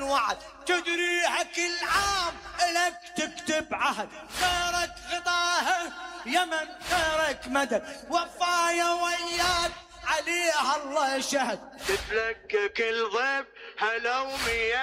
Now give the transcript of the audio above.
وعد، تدريها كل عام إلك تكتب عهد، خيرك غطاها يمن خيرك مدد، وفايا وياك عليها الله شهد. تتلكك الضيف هلا ومية